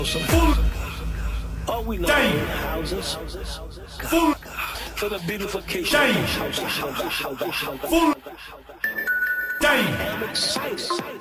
Full All we know day. houses. Full For the beautification. day. Full day. I'm excited.